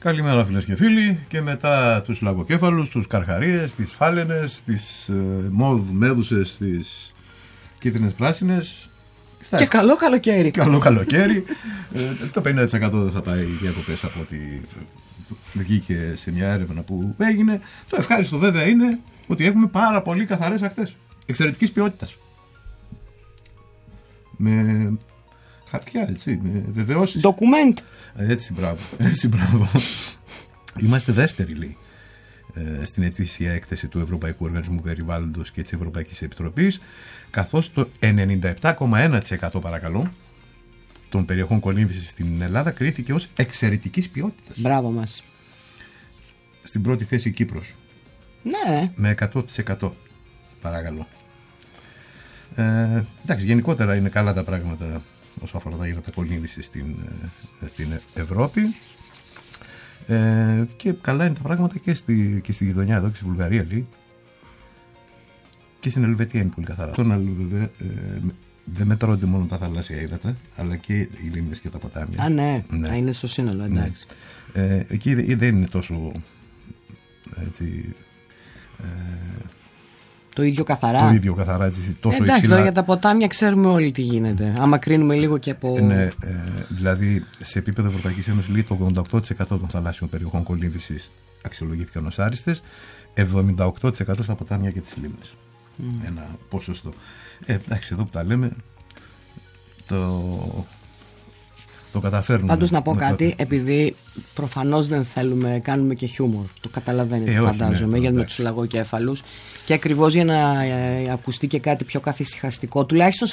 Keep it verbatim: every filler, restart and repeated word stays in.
Καλημέρα φίλες και φίλοι, και μετά τους λαγοκέφαλους, τους καρχαρίες, τις φάλαινες, τις ε, μοβ μέδουσες, τις κίτρινες πράσινες. Και Στα... καλό καλοκαίρι. Καλό καλοκαίρι. ε, το πενήντα τοις εκατό δεν θα πάει διακοπές από ό,τι βγήκε σε μια έρευνα που έγινε. Το ευχάριστο βέβαια είναι ότι έχουμε πάρα πολύ καθαρές ακτές. Εξαιρετικής ποιότητας. Με χαρτιά, έτσι, με βεβαιώσεις. Document. Έτσι, μπράβο. Έτσι, μπράβο. Είμαστε δεύτεροι, λέει, στην ετήσια έκθεση του Ευρωπαϊκού Οργανισμού Περιβάλλοντος και της Ευρωπαϊκής Επιτροπής, καθώς το ενενήντα επτά κόμμα ένα τοις εκατό παρακαλώ των περιοχών κολύμβησης στην Ελλάδα κρίθηκε ως εξαιρετικής ποιότητας. Μπράβο μας. Στην πρώτη θέση η Κύπρος. Ναι. Με εκατό τοις εκατό παρακαλώ. Ε, εντάξει, γενικότερα είναι καλά τα πράγματα όσο αφορά τα ύδατα κολύμβησης στην, στην Ευρώπη. Ε, και καλά είναι τα πράγματα και στη, και στη γειτονιά εδώ και στη Βουλγαρία, λέει. Και στην Ελβετία είναι πολύ καθαρά. Στον άλλο βέβαια ε, δεν μετρώνται μόνο τα θαλάσσια ύδατα, αλλά και οι λίμνες και τα ποτάμια. Α, ναι, ναι. Α, είναι στο σύνολο, εντάξει. Ναι. Ε, εκεί δεν είναι τόσο έτσι, ε, το ίδιο καθαρά. Το ίδιο καθαρά, έτσι, τόσο εντάξει, υψηλά. Τώρα για τα ποτάμια ξέρουμε όλοι τι γίνεται. Άμα κρίνουμε λίγο και από. Ναι, ε, δηλαδή σε επίπεδο Ευρωπαϊκής Ένωσης, λέει, το ογδόντα οκτώ τοις εκατό των θαλάσσιων περιοχών κολύμβησης αξιολογήθηκαν ως άριστες, εβδομήντα οκτώ τοις εκατό στα ποτάμια και τις λίμνες. Mm. Ένα ποσοστό. Ε, εντάξει, εδώ που τα λέμε, το, το καταφέρνουμε. Πάντως να πω με κάτι, το... επειδή προφανώς δεν θέλουμε, κάνουμε και χιούμορ. Το καταλαβαίνετε, ε, φαντάζομαι, ναι, για τους λαγοκέφαλους. Και ακριβώς για να ε, ακουστεί και κάτι πιο καθησυχαστικό, τουλάχιστον